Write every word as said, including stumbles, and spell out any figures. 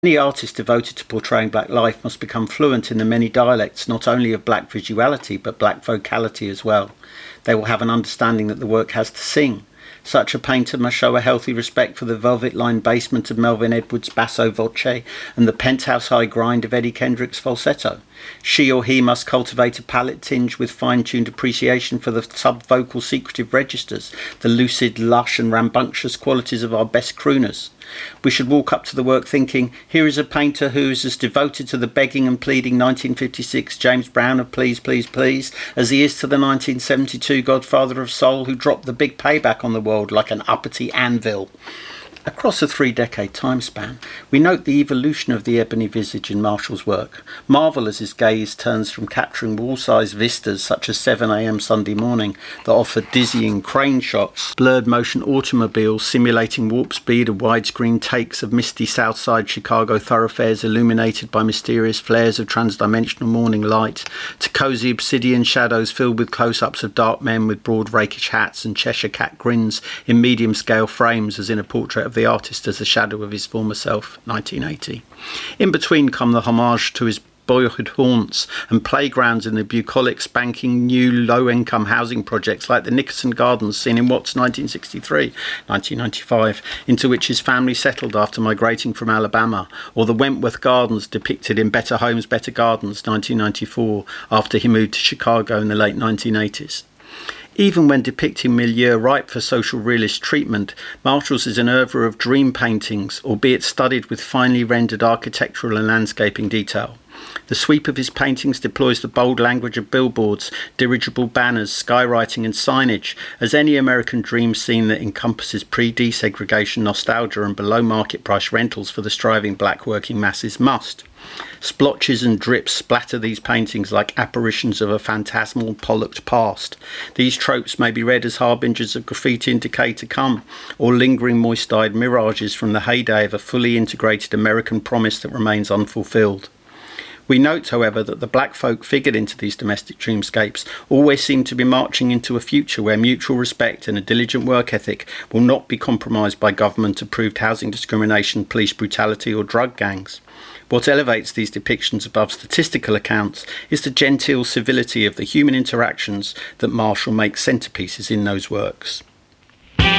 Any artist devoted to portraying black life must become fluent in the many dialects not only of black visuality but black vocality as well. They will have an understanding that the work has to sing. Such a painter must show a healthy respect for the velvet-lined basement of Melvin Edwards' basso voce and the penthouse-high grind of Eddie Kendrick's falsetto. She or he must cultivate a palate tinged with fine-tuned appreciation for the sub-vocal secretive registers, the lucid, lush and rambunctious qualities of our best crooners. We should walk up to the work thinking, here is a painter who is as devoted to the begging and pleading nineteen fifty-six James Brown of Please, Please, Please as he is to the nineteen seventy-two Godfather of Soul who dropped the big payback on the world like an uppity anvil. Across a three-decade time span, we note the evolution of the ebony visage in Marshall's work. Marvel as his gaze turns from capturing wall-sized vistas such as seven a m Sunday morning that offer dizzying crane shots, blurred motion automobiles simulating warp speed and widescreen takes of misty Southside Chicago thoroughfares illuminated by mysterious flares of transdimensional morning light, to cosy obsidian shadows filled with close-ups of dark men with broad rakish hats and Cheshire cat grins in medium-scale frames as in a portrait of the artist as a shadow of his former self, nineteen eighty. In between come the homage to his boyhood haunts and playgrounds in the bucolic, spanking new low-income housing projects like the Nickerson Gardens seen in Watts nineteen sixty-three, nineteen ninety-five, into which his family settled after migrating from Alabama, or the Wentworth Gardens depicted in Better Homes, Better Gardens, nineteen ninety-four, after he moved to Chicago in the late nineteen eighties. Even when depicting milieu ripe for social realist treatment, Marshall's is an oeuvre of dream paintings, albeit studied with finely rendered architectural and landscaping detail. The sweep of his paintings deploys the bold language of billboards, dirigible banners, skywriting and signage, as any American dream scene that encompasses pre-desegregation nostalgia and below-market price rentals for the striving black working masses must. Splotches and drips splatter these paintings like apparitions of a phantasmal, pollocked past. These tropes may be read as harbingers of graffiti and decay to come, or lingering moist-eyed mirages from the heyday of a fully integrated American promise that remains unfulfilled. We note, however, that the black folk figured into these domestic dreamscapes always seem to be marching into a future where mutual respect and a diligent work ethic will not be compromised by government-approved housing discrimination, police brutality or drug gangs. What elevates these depictions above statistical accounts is the genteel civility of the human interactions that Marshall makes centerpieces in those works.